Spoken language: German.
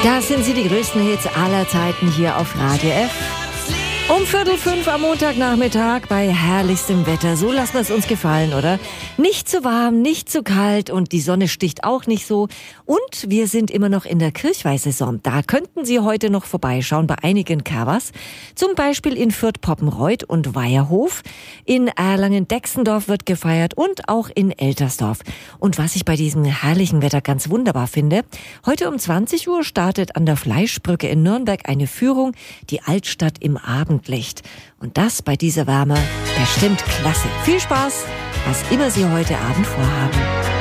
Das sind sie, die größten Hits aller Zeiten hier auf Radio F. Um 4:45 am Montagnachmittag bei herrlichstem Wetter. So lassen wir es uns gefallen, oder? Nicht zu warm, nicht zu kalt und die Sonne sticht auch nicht so. Und wir sind immer noch in der Kirchweihsaison. Da könnten Sie heute noch vorbeischauen bei einigen Covers. Zum Beispiel in Fürth-Poppenreuth und Weierhof. In Erlangen-Dexendorf wird gefeiert und auch in Eltersdorf. Und was ich bei diesem herrlichen Wetter ganz wunderbar finde, heute um 20 Uhr startet an der Fleischbrücke in Nürnberg eine Führung, die Altstadt im Abendlicht. Und das bei dieser Wärme bestimmt klasse. Viel Spaß, was immer Sie heute Abend vorhaben.